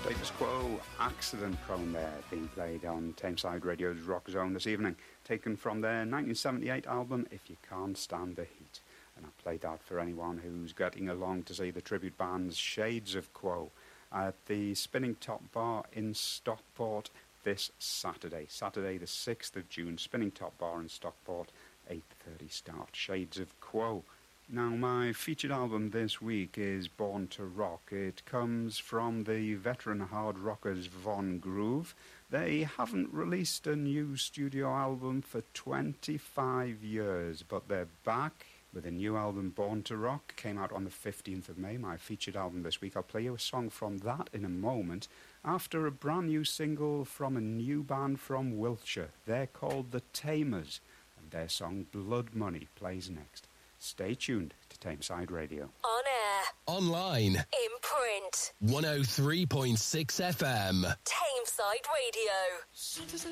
Status Quo, Accident Prone there, being played on Tameside Radio's Rock Zone this evening, taken from their 1978 album, If You Can't Stand the Heat. And I played that for anyone who's getting along to see the tribute band's Shades of Quo at the Spinning Top Bar in Stockport this Saturday the 6th of June, Spinning Top Bar in Stockport, 8:30 start, Shades of Quo. Now, my featured album this week is Born to Rock. It comes from the veteran hard rockers Von Groove. They haven't released a new studio album for 25 years, but they're back with a new album, Born to Rock. Came out on the 15th of May, my featured album this week. I'll play you a song from that in a moment, after a brand new single from a new band from Wiltshire. They're called The Tamers, and their song Blood Money plays next. Stay tuned to Tameside Radio. On air. Online. In print. 103.6 FM. Tameside Radio.